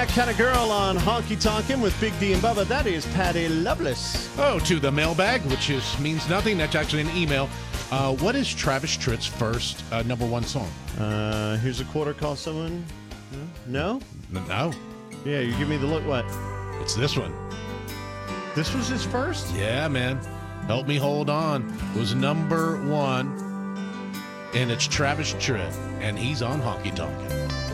That Kind of Girl on Honky Tonkin' with Big D and Bubba. That is Patty Loveless. Oh, to the mailbag, which means nothing. That's actually an email. What is Travis Tritt's first number one song? Here's a quarter, call someone. No? No. Yeah, you give me the look. What? It's this one. This was his first? Yeah, man. Help Me Hold On was number one. And it's Travis Tritt. And he's on Honky Tonkin'.